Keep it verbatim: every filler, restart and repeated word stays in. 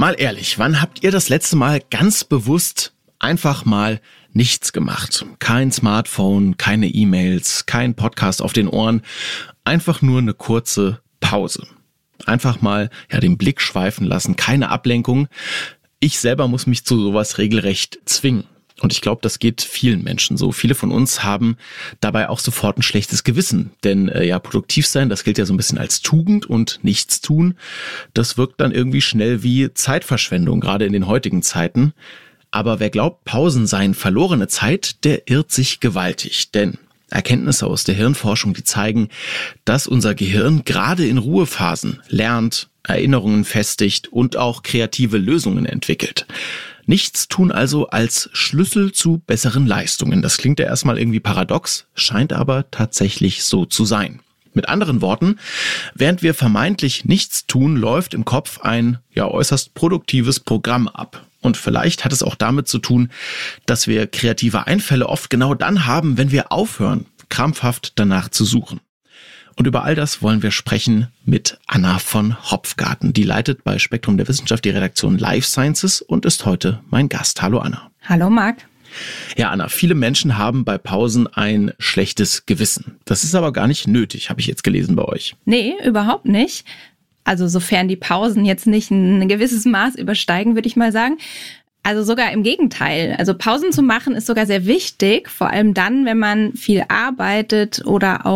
Mal ehrlich, wann habt ihr das letzte Mal ganz bewusst einfach mal nichts gemacht? Kein Smartphone, keine E-Mails, kein Podcast auf den Ohren, einfach nur eine kurze Pause. Einfach mal ja den Blick schweifen lassen, keine Ablenkung. Ich selber muss mich zu sowas regelrecht zwingen. Und ich glaube, das geht vielen Menschen so. Viele von uns haben dabei auch sofort ein schlechtes Gewissen. Denn äh, ja, produktiv sein, das gilt ja so ein bisschen als Tugend, und nichts tun, das wirkt dann irgendwie schnell wie Zeitverschwendung, gerade in den heutigen Zeiten. Aber wer glaubt, Pausen seien verlorene Zeit, der irrt sich gewaltig. Denn Erkenntnisse aus der Hirnforschung, die zeigen, dass unser Gehirn gerade in Ruhephasen lernt, Erinnerungen festigt und auch kreative Lösungen entwickelt. Nichts tun also als Schlüssel zu besseren Leistungen. Das klingt ja erstmal irgendwie paradox, scheint aber tatsächlich so zu sein. Mit anderen Worten, während wir vermeintlich nichts tun, läuft im Kopf ein ja äußerst produktives Programm ab. Und vielleicht hat es auch damit zu tun, dass wir kreative Einfälle oft genau dann haben, wenn wir aufhören, krampfhaft danach zu suchen. Und über all das wollen wir sprechen mit Anna von Hopfgarten. Die leitet bei Spektrum der Wissenschaft die Redaktion Life Sciences und ist heute mein Gast. Hallo Anna. Hallo Marc. Ja, Anna, viele Menschen haben bei Pausen ein schlechtes Gewissen. Das ist aber gar nicht nötig, habe ich jetzt gelesen bei euch. Nee, überhaupt nicht. Also sofern die Pausen jetzt nicht ein gewisses Maß übersteigen, würde ich mal sagen. Also sogar im Gegenteil. Also Pausen zu machen ist sogar sehr wichtig, vor allem dann, wenn man viel arbeitet oder auch